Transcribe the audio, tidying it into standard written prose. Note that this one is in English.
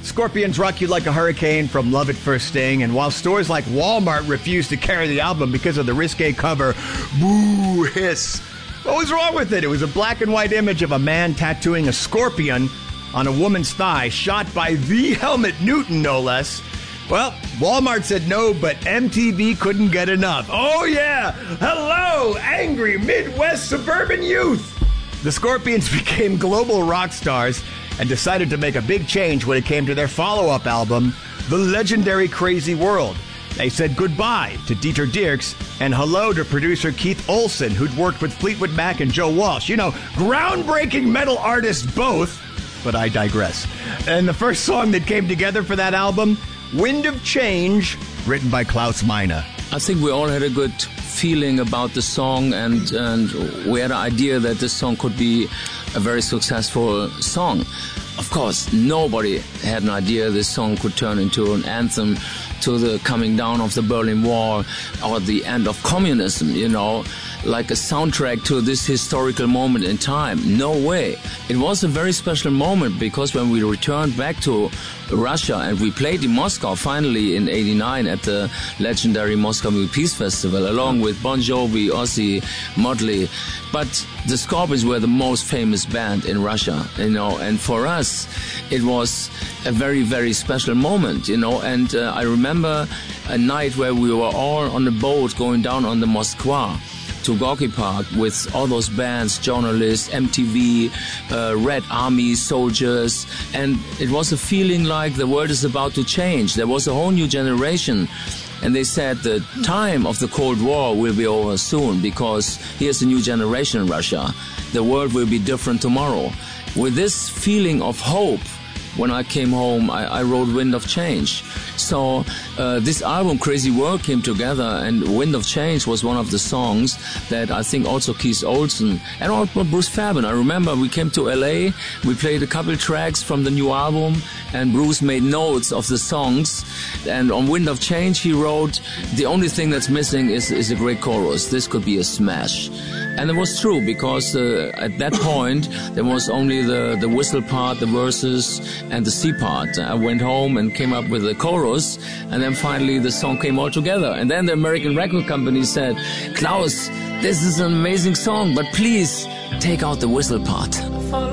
Scorpions rock you like a hurricane from Love at First Sting, and while stores like Walmart refused to carry the album because of the risque cover, Boo Hiss. What was wrong with it? It was a black and white image of a man tattooing a scorpion on a woman's thigh, shot by the Helmut Newton, no less. Well, Walmart said no, but MTV couldn't get enough. Oh yeah! Hello, angry Midwest suburban youth! The Scorpions became global rock stars and decided to make a big change when it came to their follow-up album, The Legendary Crazy World. They said goodbye to Dieter Dierks and hello to producer Keith Olsen, who'd worked with Fleetwood Mac and Joe Walsh. You know, groundbreaking metal artists both, but I digress. And the first song that came together for that album, Wind of Change, written by Klaus Meine. I think we all had a good feeling about the song, and we had an idea that this song could be a very successful song. Of course, nobody had an idea this song could turn into an anthem to the coming down of the Berlin Wall or the end of communism, you know, like a soundtrack to this historical moment in time. No way. It was a very special moment because when we returned back to Russia and we played in Moscow finally in '89 at the legendary Moscow Music Peace Festival along with Bon Jovi, Ozzy, Motley. But the Scorpions were the most famous band in Russia, you know, and for us it was a very, very special moment, you know, and I remember a night where we were all on a boat going down on the Moskva to Gorky Park with all those bands, journalists, MTV, Red Army soldiers, and it was a feeling like the world is about to change. There was a whole new generation, and they said the time of the Cold War will be over soon because here's a new generation in Russia. The world will be different tomorrow. With this feeling of hope, when I came home, I wrote Wind of Change. So this album, Crazy World, came together, and Wind of Change was one of the songs that I think also Keith Olsen and also Bruce Fairbairn. I remember we came to LA, we played a couple tracks from the new album, and Bruce made notes of the songs. And on Wind of Change, he wrote, the only thing that's missing is a great chorus. This could be a smash. And it was true, because at that point, there was only the whistle part, the verses, and the C part. I went home and came up with the chorus, and then finally the song came all together. And then the American record company said, Klaus, this is an amazing song, but please take out the whistle part.